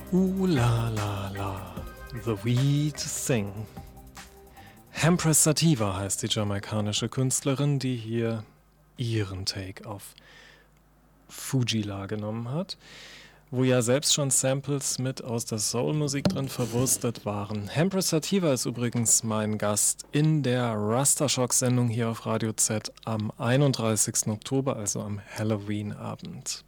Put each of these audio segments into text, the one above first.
La la la, the weed sing. Empress Sativa heißt die jamaikanische Künstlerin, die hier ihren Take auf Fu-Gee-La genommen hat, wo ja selbst schon Samples mit aus der Soul-Musik drin verwurstet waren. Empress Sativa ist übrigens mein Gast in der Rastashock-Sendung hier auf Radio Z am 31. Oktober, also am Halloween-Abend.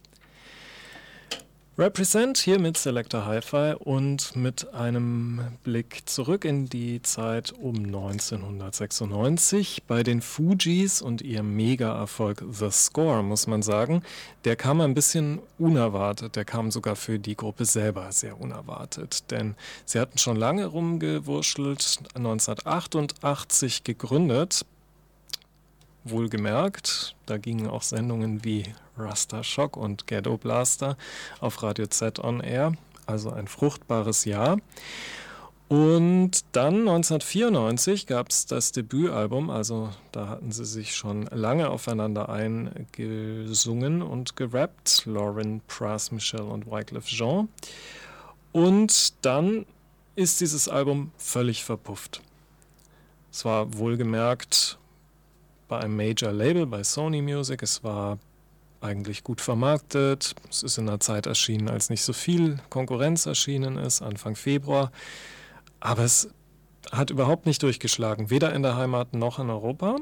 Represent hier mit Selector Hi-Fi und mit einem Blick zurück in die Zeit um 1996 bei den Fugees und ihrem Mega-Erfolg The Score, muss man sagen. Der kam ein bisschen unerwartet, der kam sogar für die Gruppe selber sehr unerwartet, denn sie hatten schon lange rumgewurschtelt, 1988 gegründet. Wohlgemerkt, da gingen auch Sendungen wie Rastashock und Ghetto Blaster auf Radio Z on Air, also ein fruchtbares Jahr. Und dann 1994 gab es das Debütalbum, also da hatten sie sich schon lange aufeinander eingesungen und gerappt, Lauren Pras, Michelle und Wyclef Jean. Und dann ist dieses Album völlig verpufft. Es war wohlgemerkt bei einem Major-Label, bei Sony Music. Es war eigentlich gut vermarktet. Es ist in einer Zeit erschienen, als nicht so viel Konkurrenz erschienen ist, Anfang Februar. Aber es hat überhaupt nicht durchgeschlagen, weder in der Heimat noch in Europa.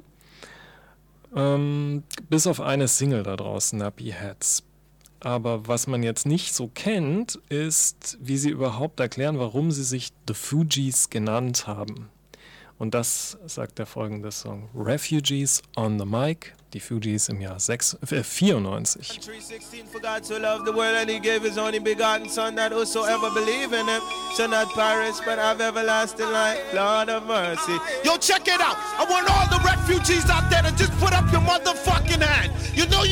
Bis auf eine Single da draußen, Nappy Heads. Aber was man jetzt nicht so kennt, ist, wie sie überhaupt erklären, warum sie sich The Fugees genannt haben. Und das sagt der folgende Song. Refugees on the Mic, die Fugees im Jahr 94. 3:16 for God to love the world and he gave his only begotten son that whosoever believe in him shall not perish but have everlasting life. Lord of mercy. Yo, check it out. I want all the refugees out there to just put up your motherfucking hand. You know you